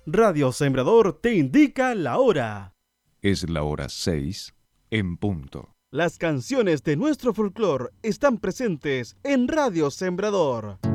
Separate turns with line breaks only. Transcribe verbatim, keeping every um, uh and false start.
Radio Sembrador te indica la hora.
Es la hora seis en punto.
Las canciones de nuestro folclore están presentes en Radio Sembrador.